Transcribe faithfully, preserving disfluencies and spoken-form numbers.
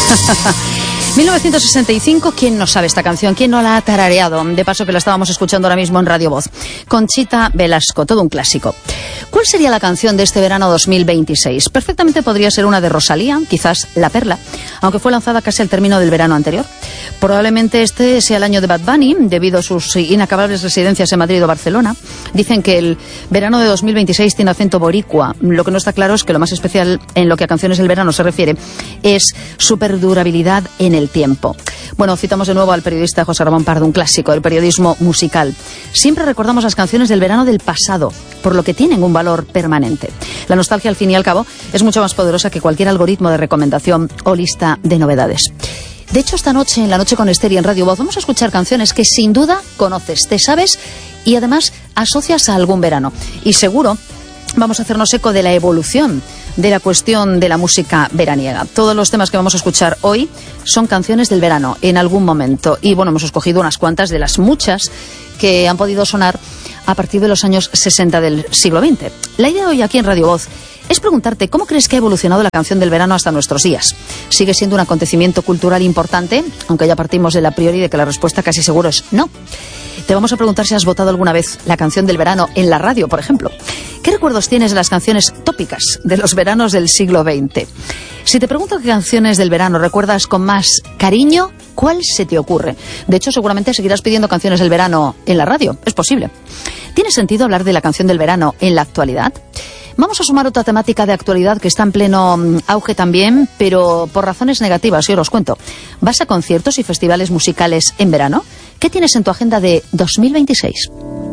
mil novecientos sesenta y cinco, ¿quién no sabe esta canción? ¿Quién no la ha tarareado? De paso que la estábamos escuchando ahora mismo en Radio Voz. Conchita Velasco, todo un clásico. ¿Cuál sería la canción de este verano dos mil veintiséis? Perfectamente podría ser una de Rosalía, quizás La Perla, aunque fue lanzada casi al término del verano anterior. Probablemente este sea el año de Bad Bunny, debido a sus inacabables residencias en Madrid o Barcelona. Dicen que el verano de dos mil veintiséis tiene acento boricua. Lo que no está claro es que lo más especial en lo que a canciones del verano se refiere es su perdurabilidad en el tiempo. Bueno, citamos de nuevo al periodista José Ramón Pardo, un clásico del periodismo musical. Siempre recordamos las canciones del verano del pasado, por lo que tienen un valor permanente. La nostalgia, al fin y al cabo, es mucho más poderosa que cualquier algoritmo de recomendación o lista de novedades. De hecho, esta noche, en La Noche con Esther y en Radio Voz, vamos a escuchar canciones que sin duda conoces, te sabes y además asocias a algún verano. Y seguro vamos a hacernos eco de la evolución de la cuestión de la música veraniega. Todos los temas que vamos a escuchar hoy son canciones del verano en algún momento. Y bueno, hemos escogido unas cuantas de las muchas que han podido sonar a partir de los años sesenta del siglo veinte. La idea hoy aquí en Radio Voz es preguntarte cómo crees que ha evolucionado la canción del verano hasta nuestros días. ¿Sigue siendo un acontecimiento cultural importante? Aunque ya partimos de la priori de que la respuesta casi seguro es no. Te vamos a preguntar si has votado alguna vez la canción del verano en la radio, por ejemplo. ¿Qué recuerdos tienes de las canciones tópicas de los veranos del siglo veinte? Si te pregunto qué canciones del verano recuerdas con más cariño, ¿cuál se te ocurre? De hecho, seguramente seguirás pidiendo canciones del verano en la radio. Es posible. ¿Tiene sentido hablar de la canción del verano en la actualidad? Vamos a sumar otra temática de actualidad que está en pleno auge también, pero por razones negativas, yo os cuento. ¿Vas a conciertos y festivales musicales en verano? ¿Qué tienes en tu agenda de dos mil veintiséis?